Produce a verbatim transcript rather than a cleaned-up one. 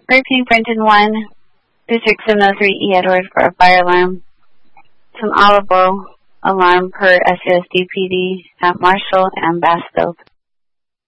Repeat Brenton one, two six seven zero three E Edward for a fire alarm. Some audible alarm per S U S D P D at Marshall and Bastrop.